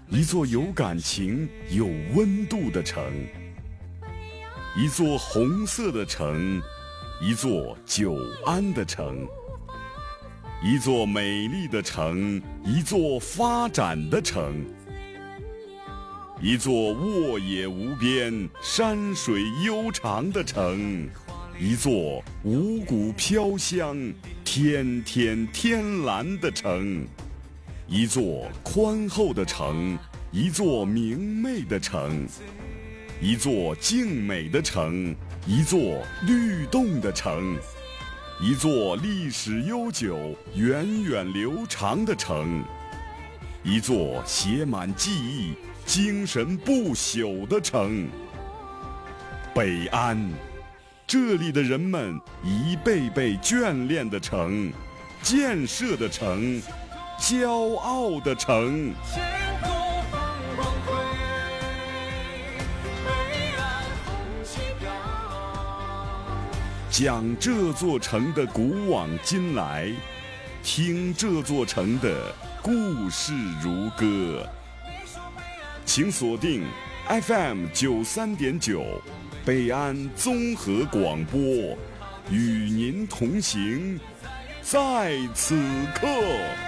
一座有感情、有温度的城，一座红色的城，一座久安的城，一座美丽的城，一座发展的城，一座沃野无边、山水悠长的城，一座五谷飘香、天天天蓝的城，一座宽厚的城，一座明媚的城，一座静美的城，一座律动的城，一座历史悠久、源远流长的城，一座写满记忆、精神不朽的城。北安，这里的人们一辈辈眷恋的城，建设的城，骄傲的城。讲这座城的古往今来，听这座城的故事如歌。请锁定 FM93.9 北安综合广播，与您同行在此刻。